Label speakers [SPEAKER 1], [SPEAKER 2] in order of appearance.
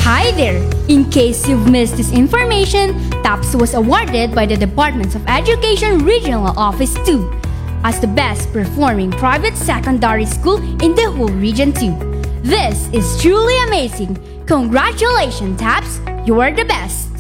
[SPEAKER 1] Hi there! In case you've missed this information, TAPS was awarded by the Department of Education Regional Office 2 as the best performing private secondary school in the whole Region 2. This is truly amazing! Congratulations, TAPS! You're the best!